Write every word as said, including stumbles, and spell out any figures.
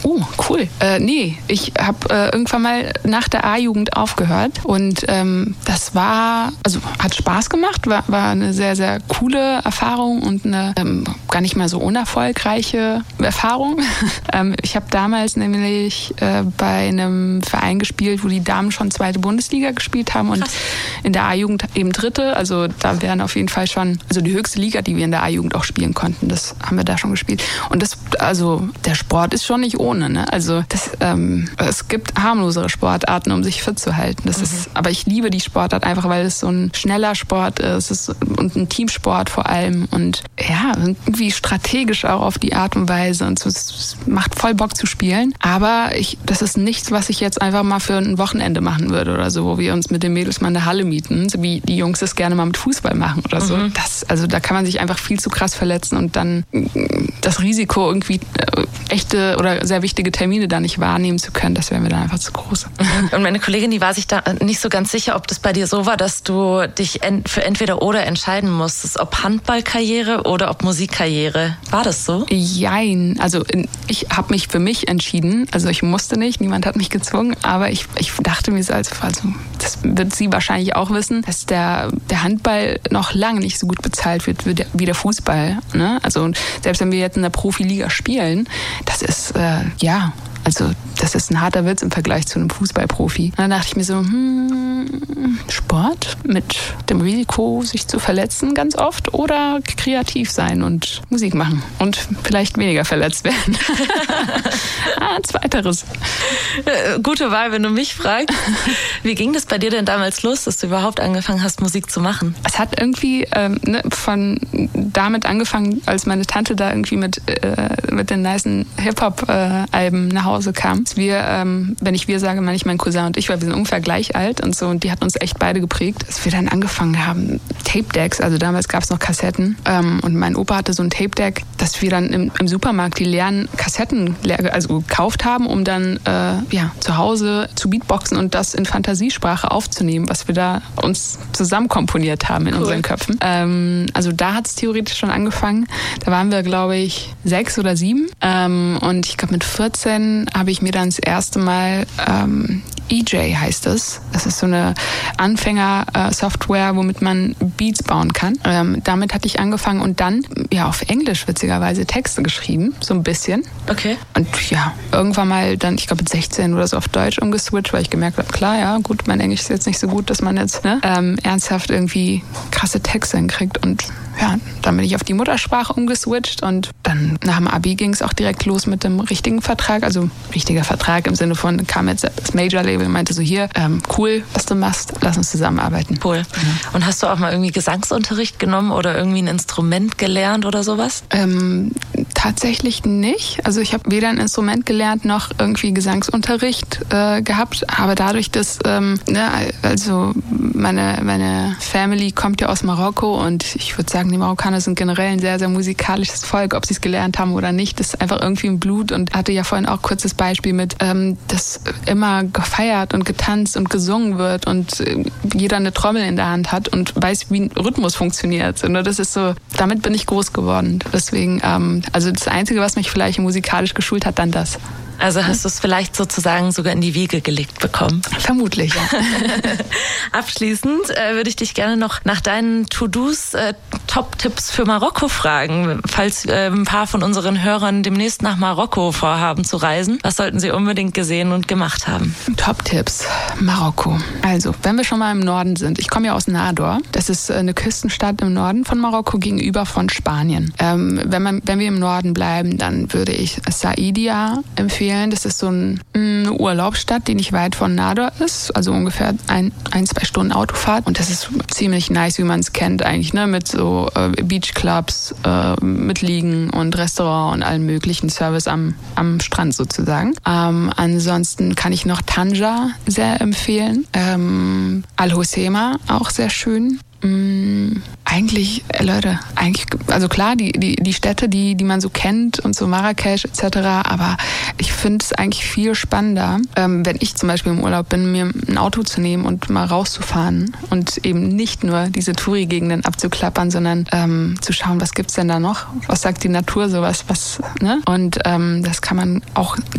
Oh, cool. Äh, nee, ich habe äh, irgendwann mal nach der A-Jugend aufgehört und ähm, das war, also hat Spaß gemacht, war, war eine sehr, sehr coole Erfahrung und eine ähm, gar nicht mal so unerfolgreiche Erfahrung. ähm, ich habe damals nämlich äh, bei einem Verein gespielt, wo die Damen schon zweite Bundesliga gespielt haben und Krass. In der A-Jugend eben dritte, also da wären auf jeden Fall schon, also die höchste Liga, die wir in der A-Jugend auch spielen konnten, das haben wir da schon gespielt. Und das, also der Sport ist schon nicht ohne, ne? Also das, ähm, es gibt harmlosere Sportarten, um sich fit zu halten. Das mhm. ist, aber ich liebe die Sportart einfach, weil es so ein schneller Sport ist, es ist und ein Teamsport vor allem und ja, irgendwie strategisch auch auf die Art und Weise und so, es macht voll Bock zu spielen. Aber ich, das ist nichts, was ich jetzt einfach mal für ein Wochenende machen würde oder so, wo wir uns mit den Mädels mal in der Halle mieten, so wie die Jungs das gerne mal mit Fußball machen oder so. Mhm. Das, also da kann man sich einfach viel zu krass verletzen und dann das Risiko irgendwie äh, echte oder sehr wichtige Termine da nicht wahrnehmen zu können, das wäre mir dann einfach zu groß. Und meine Kollegin, die war sich da nicht so ganz sicher, ob das bei dir so war, dass du dich für entweder oder entscheiden musstest, ob Handballkarriere oder ob Musikkarriere. War das so? Jein. Also ich habe mich für mich entschieden. Also ich musste nicht, niemand hat mich gezwungen, aber ich, ich dachte mir so, also, also das wird sie wahrscheinlich auch wissen, dass der, der Handball noch lange nicht so gut bezahlt wird wie der, wie der Fußball. Ne? Also selbst wenn wir jetzt in der Profiliga spielen, das ist, äh, ja, also das ist ein harter Witz im Vergleich zu einem Fußballprofi. Und dann dachte ich mir so, hm, Sport mit dem Risiko, sich zu verletzen ganz oft oder kreativ sein und Musik machen und vielleicht weniger verletzt werden. ah, zweiteres. Gute Wahl, wenn du mich fragst. Wie ging das bei dir denn damals los, dass du überhaupt angefangen hast, Musik zu machen? Es hat irgendwie ähm, ne, von damit angefangen, als meine Tante da irgendwie mit, äh, mit den nicen Hip-Hop-Alben nach Hause kam. Wir, ähm, wenn ich wir sage, meine ich mein Cousin und ich, weil wir sind ungefähr gleich alt und so und die hat uns echt beide geprägt, dass wir dann angefangen haben, Tape-Decks, also damals gab es noch Kassetten ähm, und mein Opa hatte so ein Tape-Deck, dass wir dann im, im Supermarkt die leeren Kassetten leer, also gekauft haben, um dann äh, ja, zu Hause zu Beatboxen und das in Fantasiesprache aufzunehmen, was wir da uns zusammen komponiert haben in cool. unseren Köpfen. Ähm, also da hat es theoretisch schon angefangen. Da waren wir, glaube ich, sechs oder sieben ähm, und ich glaube mit vierzehn habe ich mir dann das erste Mal ähm, E J heißt es. Das ist so eine Anfänger-Software, womit man Beats bauen kann. Ähm, damit hatte ich angefangen und dann ja auf Englisch witzigerweise Texte geschrieben, so ein bisschen. Okay. Und ja, irgendwann mal dann, ich glaube mit sechzehn oder so auf Deutsch umgeswitcht, weil ich gemerkt habe, klar, ja, gut, mein Englisch ist jetzt nicht so gut, dass man jetzt ne, ähm, ernsthaft irgendwie krasse Texte hinkriegt und ja, dann bin ich auf die Muttersprache umgeswitcht und dann nach dem Abi ging es auch direkt los mit dem richtigen Vertrag, also richtiger Vertrag im Sinne von, kam jetzt das Major-Label und meinte so, hier, ähm, cool, was du machst, lass uns zusammenarbeiten. Cool. Mhm. Und hast du auch mal irgendwie Gesangsunterricht genommen oder irgendwie ein Instrument gelernt oder sowas? Ähm, tatsächlich nicht. Also ich habe weder ein Instrument gelernt noch irgendwie Gesangsunterricht äh, gehabt, aber dadurch, dass ähm, ne, also meine, meine Family kommt ja aus Marokko und ich würde sagen, die Marokkaner sind generell ein sehr, sehr musikalisches Volk, ob sie es gelernt haben oder nicht, das ist einfach irgendwie im Blut und hatte ja vorhin auch kurz das Beispiel mit, ähm, dass immer gefeiert und getanzt und gesungen wird und äh, jeder eine Trommel in der Hand hat und weiß, wie ein Rhythmus funktioniert. Und das ist so, damit bin ich groß geworden. Deswegen, ähm, also das Einzige, was mich vielleicht musikalisch geschult hat, dann das. Also hast du es vielleicht sozusagen sogar in die Wiege gelegt bekommen? Vermutlich, ja. Abschließend äh, würde ich dich gerne noch nach deinen To-Dos, äh, Top-Tipps für Marokko fragen. Falls äh, ein paar von unseren Hörern demnächst nach Marokko vorhaben zu reisen, was sollten sie unbedingt gesehen und gemacht haben? Top-Tipps, Marokko. Also, wenn wir schon mal im Norden sind. Ich komme ja aus Nador. Das ist eine Küstenstadt im Norden von Marokko gegenüber von Spanien. Ähm, wenn, man, wenn wir im Norden bleiben, dann würde ich Saïdia empfehlen. Das ist so ein, eine Urlaubsstadt, die nicht weit von Nador ist, also ungefähr ein, ein zwei Stunden Autofahrt. Und das ist ziemlich nice, wie man es kennt eigentlich, ne? Mit so äh, Beachclubs, äh, mit Liegen und Restaurant und allem möglichen Service am, am Strand sozusagen. Ähm, ansonsten kann ich noch Tanja sehr empfehlen. Ähm, Al-Hoceima auch sehr schön. Mm, eigentlich, äh, Leute, eigentlich, also klar, die, die, die Städte, die, die man so kennt und so Marrakesch et cetera, aber ich finde es eigentlich viel spannender, ähm, wenn ich zum Beispiel im Urlaub bin, mir ein Auto zu nehmen und mal rauszufahren und eben nicht nur diese Touri-Gegenden abzuklappern, sondern ähm, zu schauen, was gibt's denn da noch? Was sagt die Natur, sowas, was, ne? Und ähm, das kann man auch